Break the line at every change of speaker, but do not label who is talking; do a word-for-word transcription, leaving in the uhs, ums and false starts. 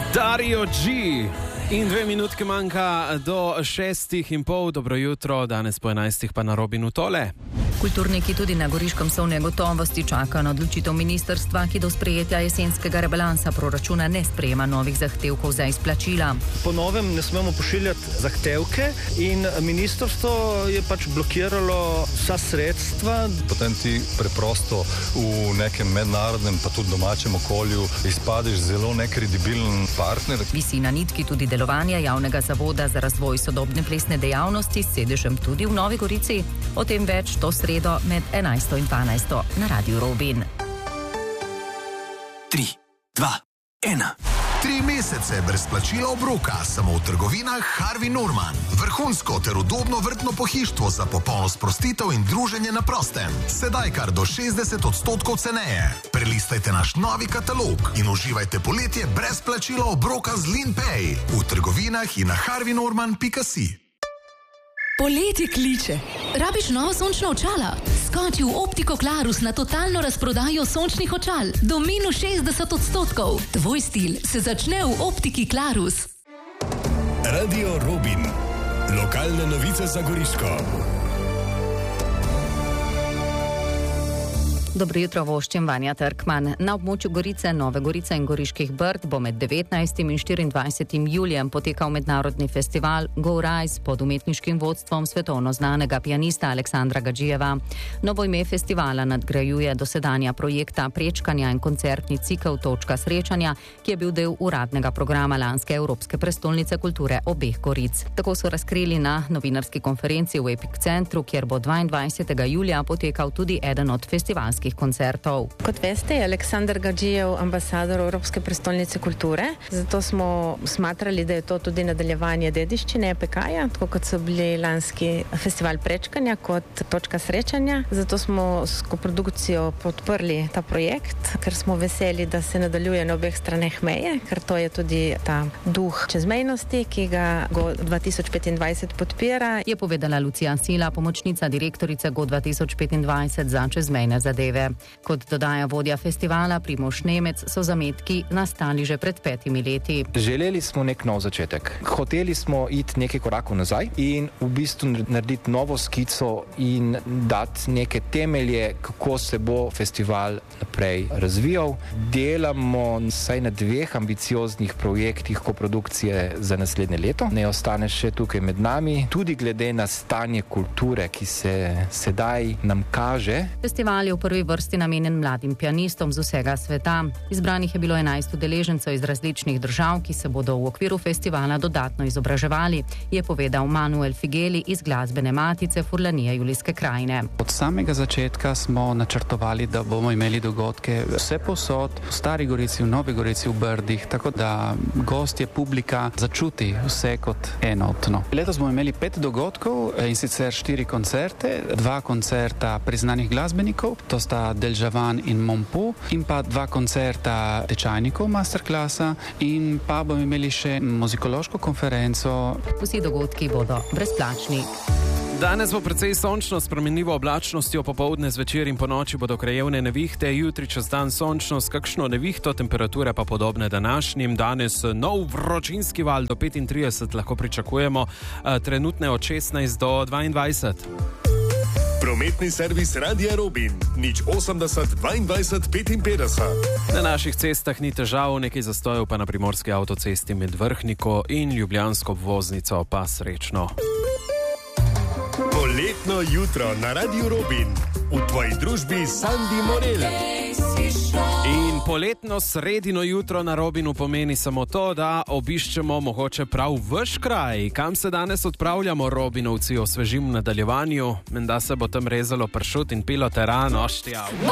Dario G. In dve minutke manjka do šestih in pol. Dobro jutro, danes po enajstih pa na Robinu tole.
Kulturniki tudi na Goriškem so v negotovosti, čakajo na odločitev ministrstva, ki do sprejetja jesenskega rebalansa proračuna ne sprejema novih zahtevkov za izplačila.
Po novem ne smemo pošiljati zahtevke in ministrstvo je pač blokiralo vsa sredstva.
Potem ti preprosto v nekem mednarodnem pa tudi domačem okolju izpadeš zelo nekredibilen partner.
Visi na nitki tudi delovanje javnega zavoda za razvoj sodobne plesne dejavnosti s sedežem tudi v Novi Gorici. O tem več to sredo med enajsto in dvanajsto na Radiu Robin.
Tri, dva, ena.
Tri mesece brez plačila obroka samo v trgovinah Harvey Norman. Vrhunsko ter udobno vrtno pohištvo za popolno sprostitev in druženje na prostem. Sedaj kar do šestdeset odstotkov ceneje. Prelistajte naš novi katalog in uživajte poletje brez plačila obroka z LeanPay v trgovinah in na harvey norman pika si.
Poletje kliče. Rabiš novo sončno očala? Skoči v Optiko Klarus na totalno razprodajo sončnih očal. Do minus šestdeset odstotkov. Tvoj stil se začne v Optiki Klarus.
Radio Robin. Lokalne novice za Goriško.
Dobro jutro, voščem Vanja Trkman. Na območju Gorice, Nove Gorice in Goriških Brd bo med devetnajstim in štiriindvajsetim julijem potekal mednarodni festival Go Rise pod umetniškim vodstvom svetovno znanega pianista Aleksandra Gadžijeva. Novo ime festivala nadgrajuje dosedanja projekta prečkanja in koncertni cikel Točka srečanja, ki je bil del uradnega programa lanske Evropske prestolnice kulture obeh Goric. Tako so razkrili na novinarski konferenci v Epic Centru, kjer bo dvaindvajsetega julija potekal tudi eden od festivalskih koncertov.
Kot veste, je Aleksandar Gadžijev ambasador Evropske prestolnice kulture, zato smo smatrali, da je to tudi nadaljevanje dediščine E P K-ja, tako kot so bili lanski festival prečkanja kot Točka srečanja. Zato smo s koprodukcijo podprli ta projekt, ker smo veseli, da se nadaljuje na obeh straneh meje, ker to je tudi ta duh čezmejnosti, ki ga Go dva tisoč petindvajset podpira.
Je povedala Lucija Sila, pomočnica direktorice Go dva tisoč petindvajset za čezmejne zadeve. Kot dodaja vodja festivala Primož Nemec, so zametki nastali že pred petimi leti.
Želeli smo nek nov začetek. Hoteli smo iti nekaj korakov nazaj in v bistvu narediti novo skico in dati neke temelje, kako se bo festival naprej razvijal. Delamo vsaj na dveh ambicioznih projektih koprodukcije za naslednje leto. Ne ostane še tukaj med nami. Tudi glede na stanje kulture, ki se sedaj nam kaže.
Festival je v prvi vrsti namenjen mladim pianistom z vsega sveta. Izbranih je bilo enajst udeležencev iz različnih držav, ki se bodo v okviru festivala dodatno izobraževali, je povedal Manuel Figeli iz glasbene matice Furlanije Julijske krajine.
Od samega začetka smo načrtovali, da bomo imeli dogodke vse povsod, v Stari Gorici, v Novi Gorici, v Brdih, tako da gostje, publika začuti vse kot enotno. Letos bomo imeli pet dogodkov in sicer štiri koncerte, dva koncerta priznanih glasbenikov, to sta Delžavan in Mompu, in pa dva koncerta tečajnikov masterklasa in pa bomo imeli še muzikološko konferenco.
Vsi dogodki bodo brezplačni.
Danes bo precej sončno, spremenljivo oblačnostjo, popoldne, zvečer in ponoči bodo krajevne nevihte, jutri čez dan sončno s kakšno nevihto, temperature pa podobne današnjim. Danes nov vročinski val do petintrideset lahko pričakujemo, trenutne od šestnajst do dvaindvajset.
Prometni servis Radia Robin. Nič osemdeset dvaindvajset petinpetdeset.
Na naših cestah ni težav, nekaj zastojev pa na primorski avtocesti med Vrhniko in ljubljansko obvoznico, pa srečno.
Poletno jutro na Radiu Robin. V tvoji družbi Sandi Morel.
In poletno sredino jutro na Robinu pomeni samo to, da obiščemo mogoče prav vaš kraj. Kam se danes odpravljamo, Robinovci, osvežim v nadaljevanju? Menda se bo tam rezalo pršut in pilo teran, oštja.